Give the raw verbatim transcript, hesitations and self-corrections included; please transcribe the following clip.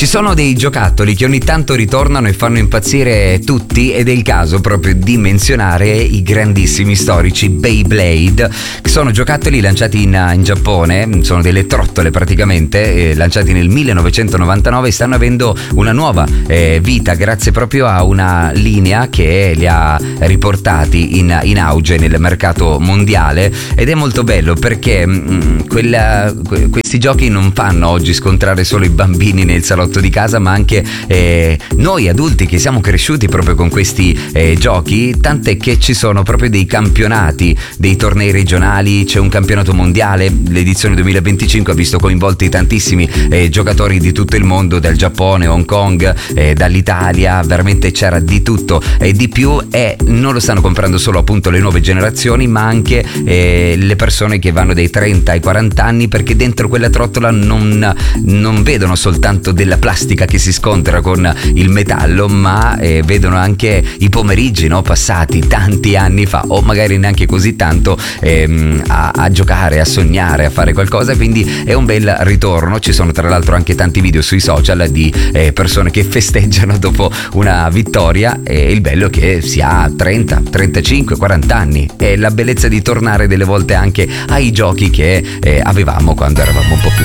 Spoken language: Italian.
Ci sono dei giocattoli che ogni tanto ritornano e fanno impazzire tutti, ed è il caso proprio di menzionare i grandissimi storici Beyblade, che sono giocattoli lanciati in, in Giappone, sono delle trottole praticamente, eh, lanciati nel millenovecentonovantanove, e stanno avendo una nuova eh, vita grazie proprio a una linea che li ha riportati in, in auge nel mercato mondiale. Ed è molto bello perché mh, quella, que, questi giochi non fanno oggi scontrare solo i bambini nel salotto di casa, ma anche eh, noi adulti che siamo cresciuti proprio con questi eh, giochi, tant'è che ci sono proprio dei campionati, dei tornei regionali, c'è un campionato mondiale. L'edizione duemilaventicinque ha visto coinvolti tantissimi eh, giocatori di tutto il mondo, dal Giappone, Hong Kong, eh, dall'Italia, veramente c'era di tutto e di più, e non lo stanno comprando solo appunto le nuove generazioni, ma anche eh, le persone che vanno dai trenta ai quaranta anni, perché dentro quella trottola non, non vedono soltanto della plastica che si scontra con il metallo, ma eh, vedono anche i pomeriggi, no, passati tanti anni fa, o magari neanche così tanto, ehm, a, a giocare, a sognare, a fare qualcosa. Quindi è un bel ritorno. Ci sono tra l'altro anche tanti video sui social di eh, persone che festeggiano dopo una vittoria, e il bello è che si ha trenta, trentacinque, quaranta anni. È la bellezza di tornare delle volte anche ai giochi che eh, avevamo quando eravamo un po' più